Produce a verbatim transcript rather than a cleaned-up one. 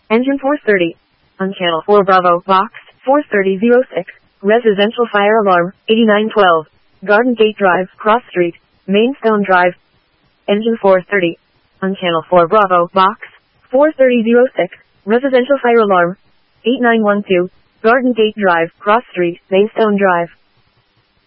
Engine four thirty. On channel four Bravo, box four thirty oh six. Residential fire alarm, eighty-nine twelve. Garden Gate Drive, Cross Street, Mainstone Drive. Engine four thirty. On channel four Bravo, box four thirty oh six. Residential fire alarm, eight nine one two. Garden Gate Drive, Cross Street, Mainstone Drive.